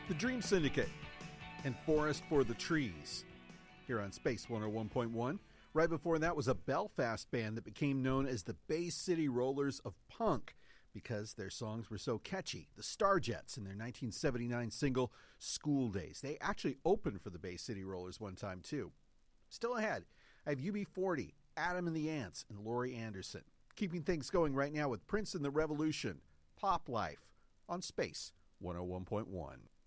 The Dream Syndicate, and Forest for the Trees here on Space 101.1. Right before that was a Belfast band that became known as the Bay City Rollers of Punk because their songs were so catchy. The Starjets in their 1979 single, School Days. They actually opened for the Bay City Rollers one time, too. Still ahead, I have UB40, Adam and the Ants, and Laurie Anderson. Keeping things going right now with Prince and the Revolution, Pop Life, on Space 101.1.